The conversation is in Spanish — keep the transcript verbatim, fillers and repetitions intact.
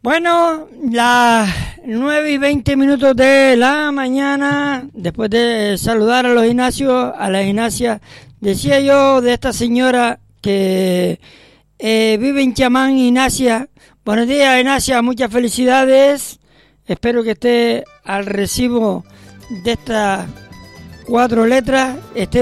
Bueno, las nueve y veinte minutos de la mañana, después de saludar a los Ignacios, a la Ignacia, decía yo de esta señora que eh, vive en Chamán, Ignacia. Buenos días, Ignacia, muchas felicidades. Espero que esté al recibo de estas cuatro letras, esté